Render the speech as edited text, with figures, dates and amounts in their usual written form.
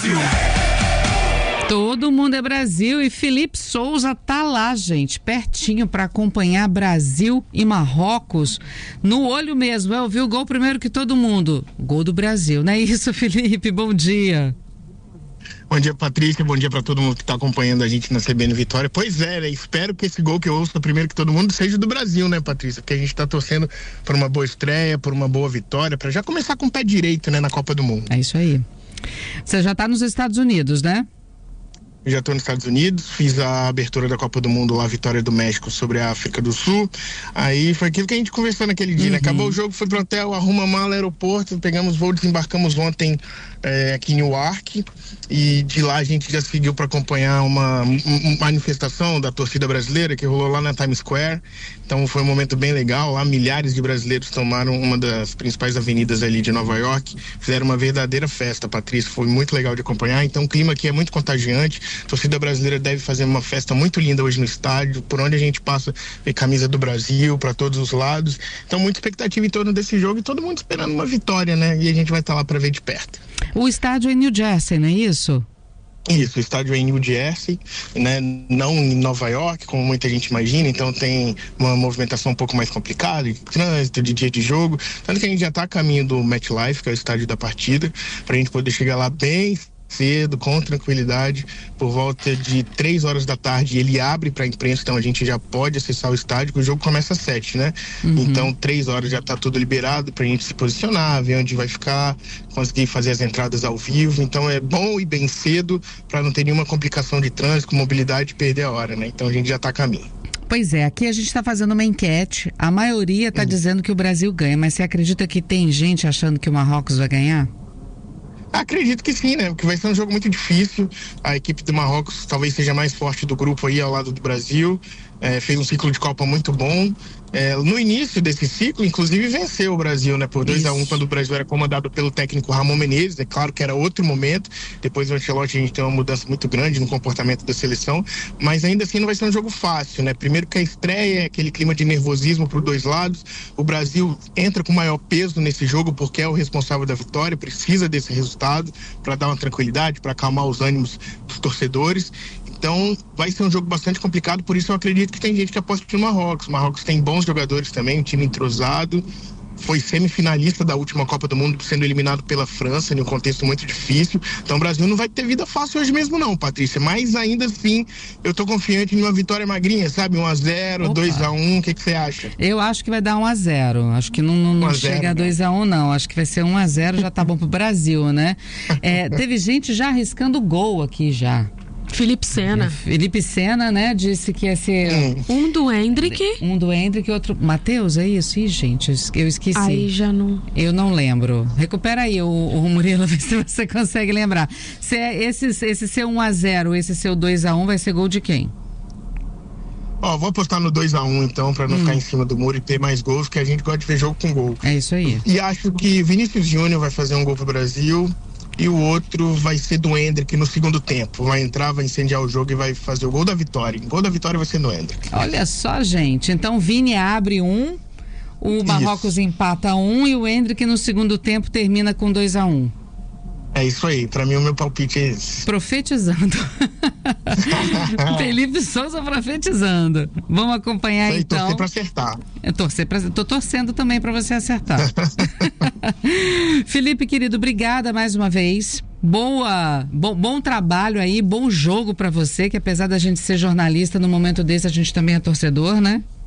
Todo mundo é Brasil e Felipe Souza tá lá, gente, pertinho para acompanhar Brasil e Marrocos no olho mesmo. Eu vi o gol primeiro que todo mundo. Gol do Brasil, não é isso, Felipe? Bom dia. Bom dia, Patrícia, bom dia para todo mundo que está acompanhando a gente na CBN Vitória. Pois é, né? Espero que esse gol que eu ouço primeiro que todo mundo seja do Brasil, né, Patrícia? Porque a gente está torcendo por uma boa estreia, por uma boa vitória, para já começar com o pé direito, né, na Copa do Mundo. É isso aí. Você já está nos Estados Unidos, né? Eu já estou nos Estados Unidos, fiz a abertura da Copa do Mundo lá, a vitória do México sobre a África do Sul. Aí foi aquilo que a gente conversou naquele dia, né? Acabou o jogo, foi pro hotel, arruma mala, aeroporto, pegamos voo, desembarcamos ontem aqui em Newark, e de lá a gente já seguiu para acompanhar uma manifestação da torcida brasileira que rolou lá na Times Square. Então foi um momento bem legal. Lá milhares de brasileiros tomaram uma das principais avenidas ali de Nova York, fizeram uma verdadeira festa, Patrícia. Foi muito legal de acompanhar. Então o clima aqui é muito contagiante. A torcida brasileira deve fazer uma festa muito linda hoje no estádio, por onde a gente passa, vê camisa do Brasil para todos os lados. Então muita expectativa em torno desse jogo e todo mundo esperando uma vitória, né? E a gente vai estar lá para ver de perto. O estádio é em New Jersey, não é isso? Isso, o estádio é em New Jersey, né? Não em Nova York, como muita gente imagina, então tem uma movimentação um pouco mais complicada, de trânsito, de dia de jogo, tanto que a gente já está a caminho do MetLife, que é o estádio da partida, para a gente poder chegar lá bem cedo, com tranquilidade, por volta de 3 horas da tarde. Ele abre para a imprensa, então a gente já pode acessar o estádio, porque o jogo começa às 7, né? Então 3 horas já está tudo liberado para a gente se posicionar, ver onde vai ficar, conseguir fazer as entradas ao vivo. Então é bom ir bem cedo para não ter nenhuma complicação de trânsito, mobilidade e perder a hora, né? Então a gente já está a caminho. Pois é, aqui a gente está fazendo uma enquete, a maioria está dizendo que o Brasil ganha, mas você acredita que tem gente achando que o Marrocos vai ganhar? Acredito que sim, né? Porque vai ser um jogo muito difícil. A equipe do Marrocos talvez seja mais forte do grupo aí ao lado do Brasil. Fez um ciclo de Copa muito bom. No início desse ciclo, inclusive, venceu o Brasil, né? Por 2-1, quando o Brasil era comandado pelo técnico Ramon Menezes. É claro que era outro momento. Depois do Ancelotti, a gente tem uma mudança muito grande no comportamento da seleção. Mas ainda assim não vai ser um jogo fácil, né? Primeiro que a estreia, aquele clima de nervosismo para os dois lados. O Brasil entra com maior peso nesse jogo porque é o responsável da vitória, precisa desse resultado para dar uma tranquilidade, para acalmar os ânimos dos torcedores. Então vai ser um jogo bastante complicado, por isso eu acredito que tem gente que aposta no Marrocos. O Marrocos tem bons jogadores também, um time entrosado, foi semifinalista da última Copa do Mundo, sendo eliminado pela França, em um contexto muito difícil. Então o Brasil não vai ter vida fácil hoje mesmo não, Patrícia, mas ainda assim eu tô confiante em uma vitória magrinha, sabe? 1-0, 2-1, o que você acha? Eu acho que vai dar 1-0, acho que não chega a 2-1 não, acho que vai ser 1-0, já tá bom pro Brasil, né? Teve gente já arriscando gol aqui já. Felipe Sena, né? Disse que ia ser um do Endrick e outro Matheus, é isso? Ih, gente, eu esqueci. Aí já não... Eu não lembro. Recupera aí o Murilo, vê se você consegue lembrar. Esse seu 1-0, esse seu 2-1 vai ser gol de quem? Vou apostar no 2-1 então, pra não ficar em cima do muro e ter mais gols, porque a gente gosta de ver jogo com gol. É isso aí. E acho que Vinícius Júnior vai fazer um gol pro Brasil. E o outro vai ser do Endrick no segundo tempo. Vai entrar, vai incendiar o jogo e vai fazer o gol da vitória. O gol da vitória vai ser do Endrick. Olha só, gente. Então, Vini abre o Marrocos empata e o Endrick no segundo tempo termina com 2-1. É isso aí. Pra mim, o meu palpite é esse. Profetizando. Felipe Souza profetizando. Vamos acompanhar isso aí, então. Torcer pra acertar. Tô torcendo também pra você acertar. Felipe, querido, obrigada mais uma vez. Bom trabalho aí, bom jogo pra você, que apesar da gente ser jornalista, no momento desse a gente também é torcedor, né?